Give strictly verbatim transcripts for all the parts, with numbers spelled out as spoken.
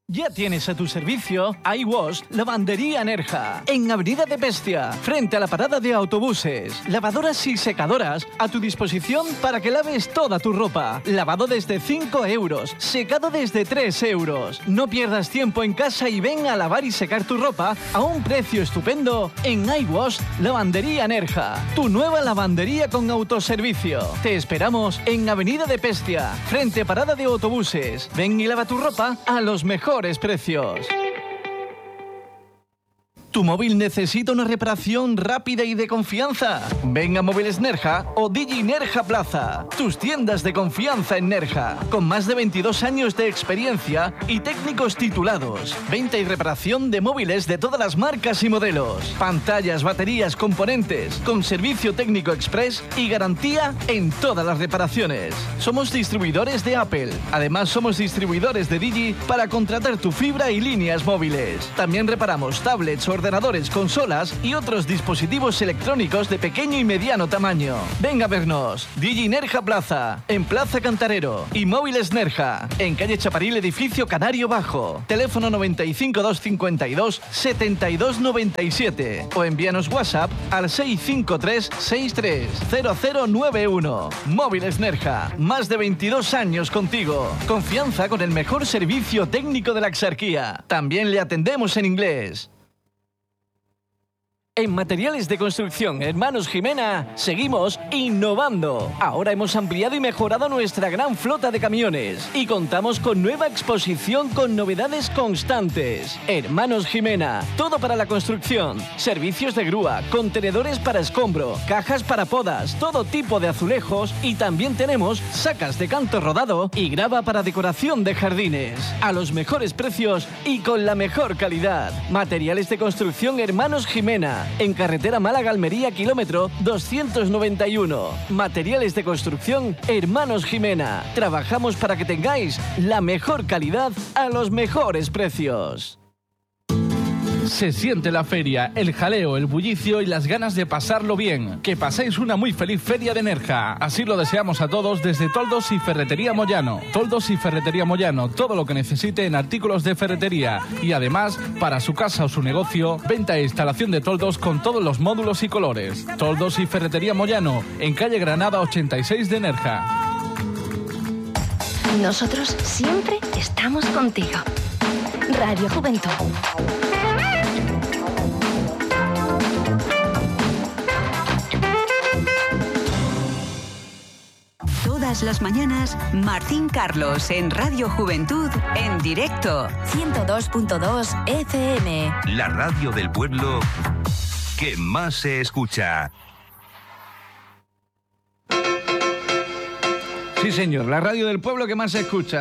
Ya tienes a tu servicio iWash Lavandería Nerja, en Avenida de Bestia, frente a la parada de autobuses. Lavadoras y secadoras a tu disposición para que laves toda tu ropa. Lavado desde cinco euros, secado desde tres euros. No pierdas tiempo en casa y ven a lavar y secar tu ropa a un precio estupendo en iWash Lavandería Nerja, tu nueva lavandería con autoservicio. Te esperamos en Avenida de Bestia, frente a parada de autobuses. Ven y lava tu ropa a los mejores precios. ¿Tu móvil necesita una reparación rápida y de confianza? Ven a Móviles Nerja o Digi Nerja Plaza, tus tiendas de confianza en Nerja, con más de veintidós años de experiencia y técnicos titulados. Venta y reparación de móviles de todas las marcas y modelos. Pantallas, baterías, componentes, con servicio técnico express y garantía en todas las reparaciones. Somos distribuidores de Apple. Además, somos distribuidores de Digi para contratar tu fibra y líneas móviles. También reparamos tablets, ordenadores, consolas y otros dispositivos electrónicos de pequeño y mediano tamaño. Venga a vernos. Digi Nerja Plaza, en Plaza Cantarero, y Móviles Nerja, en calle Chaparil, edificio Canario Bajo. Teléfono noventa y cinco, doscientos cincuenta y dos, setenta y dos noventa y siete o envíanos WhatsApp al seis cinco tres, sesenta y tres, cero cero nueve uno. Móviles Nerja, más de veintidós años contigo. Confianza con el mejor servicio técnico de la Exarquía. También le atendemos en inglés. En Materiales de Construcción Hermanos Jimena seguimos innovando. Ahora hemos ampliado y mejorado nuestra gran flota de camiones y contamos con nueva exposición con novedades constantes. Hermanos Jimena, todo para la construcción. Servicios de grúa, contenedores para escombro, cajas para podas, todo tipo de azulejos y también tenemos sacas de canto rodado y grava para decoración de jardines. A los mejores precios y con la mejor calidad. Materiales de Construcción Hermanos Jimena. En carretera Málaga-Almería, kilómetro doscientos noventa y uno. Materiales de Construcción Hermanos Jimena. Trabajamos para que tengáis la mejor calidad a los mejores precios. Se siente la feria, el jaleo, el bullicio y las ganas de pasarlo bien. Que paséis una muy feliz feria de Nerja. Así lo deseamos a todos desde Toldos y Ferretería Moyano. Toldos y Ferretería Moyano, todo lo que necesite en artículos de ferretería. Y además, para su casa o su negocio, venta e instalación de toldos con todos los módulos y colores. Toldos y Ferretería Moyano, en calle Granada ochenta y seis de Nerja. Nosotros siempre estamos contigo. Radio Juventud. Todas las mañanas, Martín Carlos en Radio Juventud en directo. ciento dos punto dos F M. La radio del pueblo que más se escucha. Sí, señor, la radio del pueblo que más se escucha.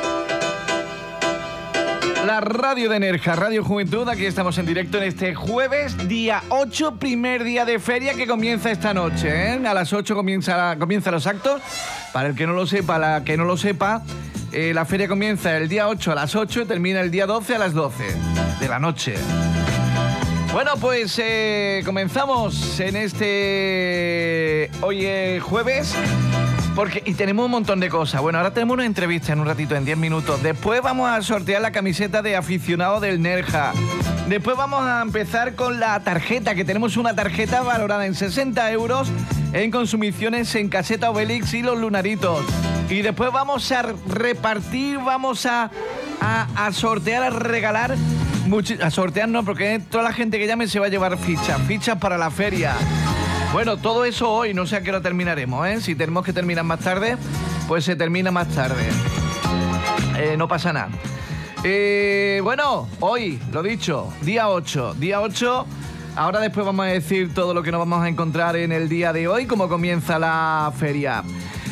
La radio de Nerja, Radio Juventud, aquí estamos en directo en este jueves, día ocho, primer día de feria que comienza esta noche, ¿eh? A las ocho comienza, comienzan los actos. Para el que no lo sepa, la que no lo sepa, eh, la feria comienza el día ocho a las ocho y termina el día doce a las doce de la noche. Bueno, pues eh, comenzamos en este... Hoy es jueves... Porque, y tenemos un montón de cosas. Bueno, ahora tenemos una entrevista en un ratito, en diez minutos. Después vamos a sortear la camiseta de aficionado del Nerja. Después vamos a empezar con la tarjeta, que tenemos una tarjeta valorada en sesenta euros en consumiciones en Caseta Obelix y Los Lunaritos. Y después vamos a repartir, vamos a, a, a sortear, a regalar... Muchi- a sortear no, porque toda la gente que llame se va a llevar fichas, fichas para la feria. Bueno, todo eso hoy, no sé a qué hora terminaremos, ¿eh? Si tenemos que terminar más tarde, pues se termina más tarde. Eh, no pasa nada. Eh, bueno, hoy, lo dicho, día ocho. Día ocho, ahora después vamos a decir todo lo que nos vamos a encontrar en el día de hoy, cómo comienza la feria.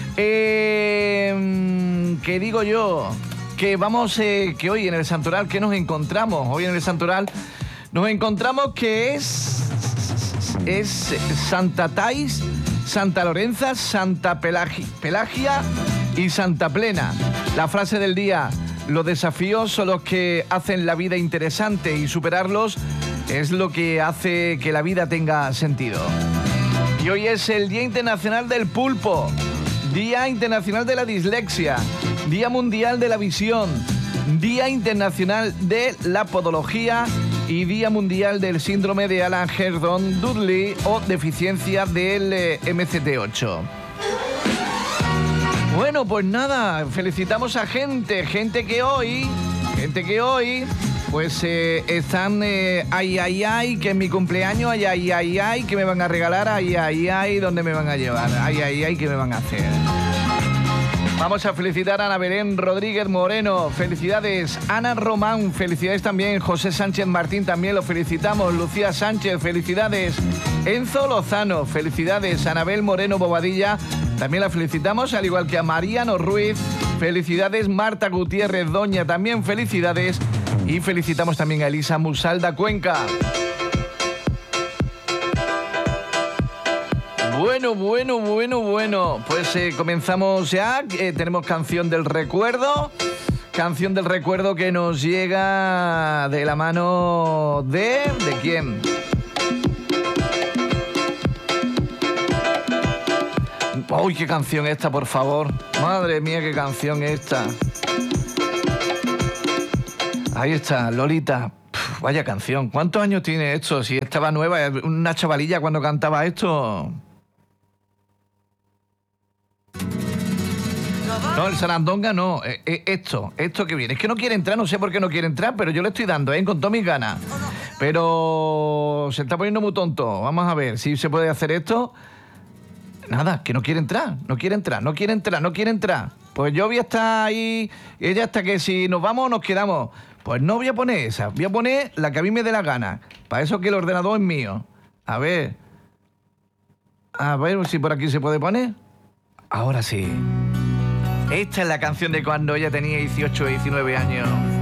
Eh, ¿Qué digo yo? Que vamos, eh, que hoy en el Santoral, ¿qué nos encontramos? Hoy en el Santoral nos encontramos que es... es Santa Tais, Santa Lorenza, Santa Pelagi- Pelagia y Santa Plena. La frase del día: los desafíos son los que hacen la vida interesante y superarlos es lo que hace que la vida tenga sentido. Y hoy es el Día Internacional del Pulpo, Día Internacional de la Dislexia, Día Mundial de la Visión, Día Internacional de la Podología y Día Mundial del Síndrome de Ehlers-Danlos-Dudley o deficiencia del eh, M C T ocho. Bueno, pues nada, felicitamos a gente, gente que hoy, gente que hoy, pues eh, están, eh, ay, ay, ay, que es mi cumpleaños, ay, ay, ay, ay, que me van a regalar, ay, ay, ay, ¿dónde me van a llevar? Ay, ay, ay, ¿qué me van a hacer? Vamos a felicitar a Ana Belén Rodríguez Moreno, felicidades. Ana Román, felicidades también. José Sánchez Martín, también lo felicitamos. Lucía Sánchez, felicidades. Enzo Lozano, felicidades. Anabel Moreno Bobadilla, también la felicitamos, al igual que a Mariano Ruiz, felicidades. Marta Gutiérrez Doña, también felicidades. Y felicitamos también a Elisa Musalda Cuenca. Bueno, bueno, bueno, bueno. Pues eh, comenzamos ya. Eh, tenemos canción del recuerdo. Canción del recuerdo que nos llega de la mano de... ¿De quién? ¡Uy, qué canción esta, por favor! Madre mía, qué canción esta. Ahí está, Lolita. Puf, vaya canción. ¿Cuántos años tiene esto? Si estaba nueva, una chavalilla cuando cantaba esto... No, el Sarandonga no, eh, eh, esto, esto que viene. Es que no quiere entrar, no sé por qué no quiere entrar, pero yo le estoy dando, ¿eh? Con todas mis ganas. Pero se está poniendo muy tonto. Vamos a ver si se puede hacer esto. Nada, que no quiere entrar, no quiere entrar, no quiere entrar, no quiere entrar. Pues yo voy a estar ahí, ella hasta que si nos vamos nos quedamos. Pues no voy a poner esa, voy a poner la que a mí me dé la gana. Para eso que el ordenador es mío. A ver. A ver si por aquí se puede poner. Ahora sí. Esta es la canción de cuando ella tenía dieciocho o diecinueve años.